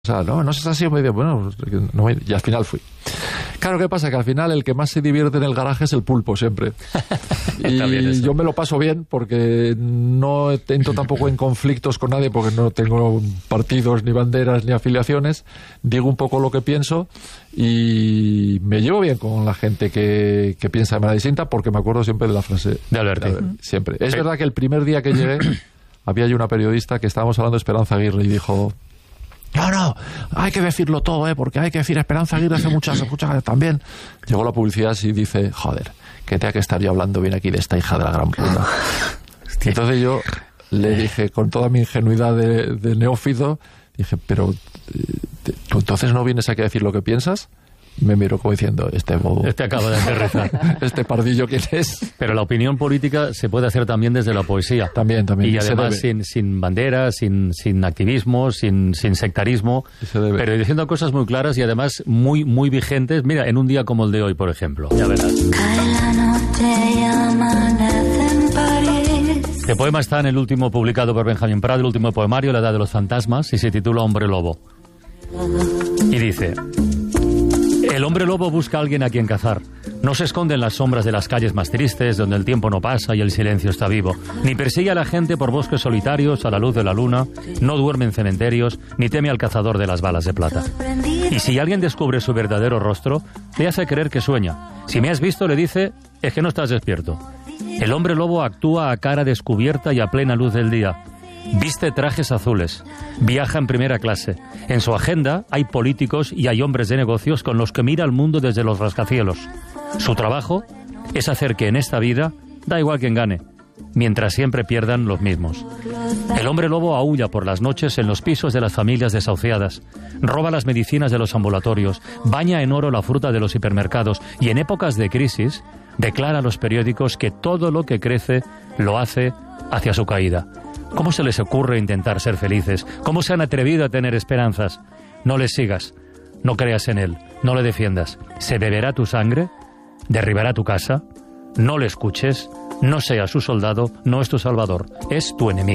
O sea, no sé si ha sido medio bueno, no, y al final fui. Claro, ¿qué pasa? Que al final el que más se divierte en el garaje es el pulpo siempre. Y yo me lo paso bien porque no entro tampoco en conflictos con nadie porque no tengo partidos, ni banderas, ni afiliaciones. Digo un poco lo que pienso y me llevo bien con la gente que piensa de manera distinta porque me acuerdo siempre de la frase de Alberti. Siempre. Es verdad que el primer día que llegué había una periodista que estábamos hablando de Esperanza Aguirre y dijo... No, hay que decirlo todo, porque hay que decir Esperanza Aguirre hace muchas también. Llegó la publicidad y dice, joder, que tenga que estar yo hablando bien aquí de esta hija de la gran puta. Entonces yo le dije, con toda mi ingenuidad de neófito, dije, pero ¿tú entonces no vienes aquí a decir lo que piensas? Me miró como diciendo, este acaba de aterrizar. Este pardillo, ¿quién es? Pero la opinión política se puede hacer también desde la poesía. También. Y además sin banderas, sin activismo, sin sectarismo, pero diciendo cosas muy claras y además muy, muy vigentes. Mira, en un día como el de hoy, por ejemplo. Ya verás. Este poema está en el último publicado por Benjamín Prado, el último poemario, La Edad de los Fantasmas, y se titula Hombre Lobo. Y dice... El hombre lobo busca a alguien a quien cazar. No se esconde en las sombras de las calles más tristes, donde el tiempo no pasa y el silencio está vivo. Ni persigue a la gente por bosques solitarios a la luz de la luna, no duerme en cementerios, ni teme al cazador de las balas de plata. Y si alguien descubre su verdadero rostro, le hace creer que sueña. Si me has visto, le dice, es que no estás despierto. El hombre lobo actúa a cara descubierta y a plena luz del día. Viste trajes azules, viaja en primera clase. En su agenda hay políticos y hay hombres de negocios con los que mira el mundo desde los rascacielos. Su trabajo es hacer que en esta vida, da igual quien gane, mientras siempre pierdan los mismos. El hombre lobo aúlla por las noches en los pisos de las familias desahuciadas, roba las medicinas de los ambulatorios, baña en oro la fruta de los hipermercados y en épocas de crisis declara a los periódicos que todo lo que crece lo hace hacia su caída. ¿Cómo se les ocurre intentar ser felices? ¿Cómo se han atrevido a tener esperanzas? No les sigas, no creas en él, no le defiendas. Se beberá tu sangre, derribará tu casa, no le escuches, no seas su soldado, no es tu salvador, es tu enemigo.